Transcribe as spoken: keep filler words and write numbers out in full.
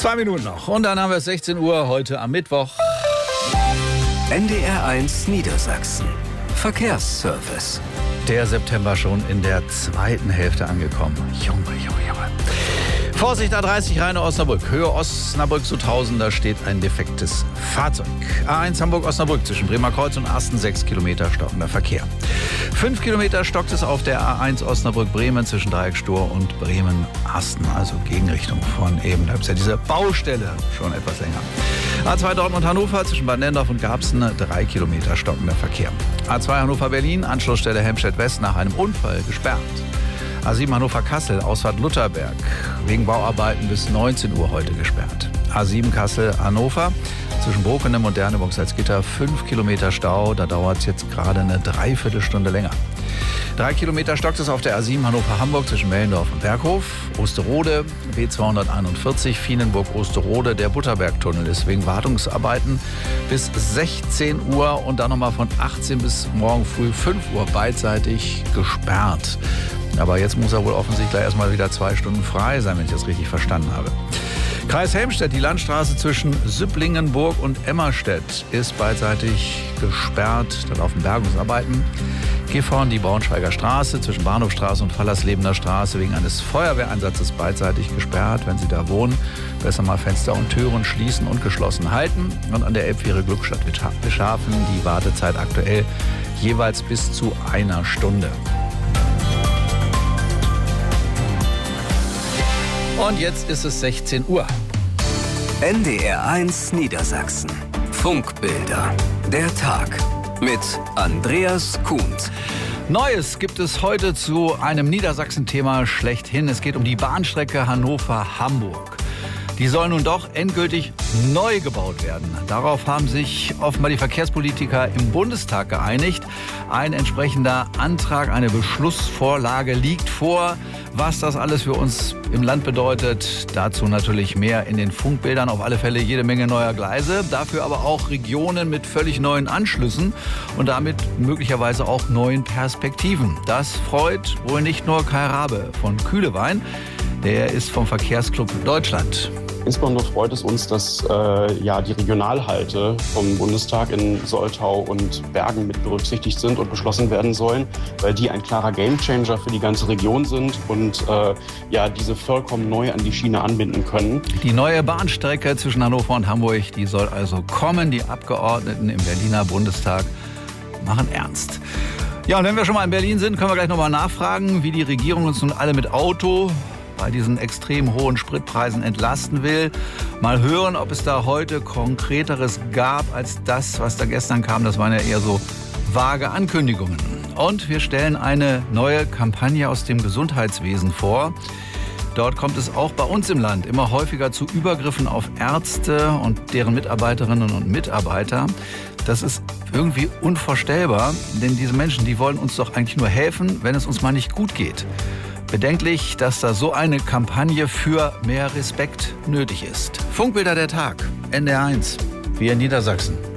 Zwei Minuten noch und dann haben wir es sechzehn Uhr heute am Mittwoch. N D R eins Niedersachsen. Verkehrsservice. Der September schon in der zweiten Hälfte angekommen. Junge, Junge, Junge. Vorsicht, A dreißig Rheine-Osnabrück. Höhe Osnabrück-Sutthausen, da steht ein defektes Fahrzeug. A eins Hamburg-Osnabrück zwischen Bremer Kreuz und Asten, sechs Kilometer stockender Verkehr. fünf Kilometer stockt es auf der A eins Osnabrück-Bremen zwischen Dreiecksstor und Bremen-Asten, also Gegenrichtung von eben. Da ist ja diese Baustelle schon etwas länger. A zwei Dortmund-Hannover zwischen Bad Nenndorf und Garbsen, drei Kilometer stockender Verkehr. A zwei Hannover-Berlin, Anschlussstelle Helmstedt-West nach einem Unfall gesperrt. A sieben Hannover-Kassel, Ausfahrt Lutherberg, wegen Bauarbeiten bis neunzehn Uhr heute gesperrt. A sieben Kassel-Hannover, zwischen Brokenem und Derneburg Salzgitter, fünf Kilometer Stau, da dauert es jetzt gerade eine Dreiviertelstunde länger. Drei Kilometer stockt es auf der A sieben Hannover-Hamburg zwischen Mellendorf und Berghof. Osterode, B zweihunderteinundvierzig, Fienenburg-Osterode, der Butterbergtunnel ist wegen Wartungsarbeiten bis sechzehn Uhr und dann nochmal von achtzehn bis morgen früh fünf Uhr beidseitig gesperrt. Aber jetzt muss er wohl offensichtlich erstmal wieder zwei Stunden frei sein, wenn ich das richtig verstanden habe. Kreis Helmstedt, die Landstraße zwischen Süpplingenburg und Emmerstedt ist beidseitig gesperrt. Da laufen Bergungsarbeiten. Gifhorn, die Braunschweiger Straße zwischen Bahnhofstraße und Fallerslebener Straße wegen eines Feuerwehreinsatzes beidseitig gesperrt. Wenn Sie da wohnen, besser mal Fenster und Türen schließen und geschlossen halten. Und an der Elbfähre Glückstadt Beschafen die Wartezeit aktuell jeweils bis zu einer Stunde. Und jetzt ist es sechzehn Uhr. N D R eins Niedersachsen. Funkbilder. Der Tag. Mit Andreas Kuhnt. Neues gibt es heute zu einem Niedersachsen-Thema schlechthin. Es geht um die Bahnstrecke Hannover-Hamburg. Die soll nun doch endgültig neu gebaut werden. Darauf haben sich offenbar die Verkehrspolitiker im Bundestag geeinigt. Ein entsprechender Antrag, eine Beschlussvorlage liegt vor. Was das alles für uns im Land bedeutet, dazu natürlich mehr in den Funkbildern. Auf alle Fälle jede Menge neuer Gleise, dafür aber auch Regionen mit völlig neuen Anschlüssen und damit möglicherweise auch neuen Perspektiven. Das freut wohl nicht nur Kai Rabe von Kühlewein, der ist vom Verkehrsclub Deutschland. Insbesondere freut es uns, dass äh, ja, die Regionalhalte vom Bundestag in Soltau und Bergen mit berücksichtigt sind und beschlossen werden sollen, weil die ein klarer Gamechanger für die ganze Region sind und äh, ja, diese vollkommen neu an die Schiene anbinden können. Die neue Bahnstrecke zwischen Hannover und Hamburg, die soll also kommen. Die Abgeordneten im Berliner Bundestag machen ernst. Ja, und wenn wir schon mal in Berlin sind, können wir gleich nochmal nachfragen, wie die Regierung uns nun alle mit Auto bei diesen extrem hohen Spritpreisen entlasten will. Mal hören, ob es da heute Konkreteres gab als das, was da gestern kam. Das waren ja eher so vage Ankündigungen. Und wir stellen eine neue Kampagne aus dem Gesundheitswesen vor. Dort kommt es auch bei uns im Land immer häufiger zu Übergriffen auf Ärzte und deren Mitarbeiterinnen und Mitarbeiter. Das ist irgendwie unvorstellbar, denn diese Menschen, die wollen uns doch eigentlich nur helfen, wenn es uns mal nicht gut geht. Bedenklich, dass da so eine Kampagne für mehr Respekt nötig ist. Funkbilder der Tag, N D R eins, wir in Niedersachsen.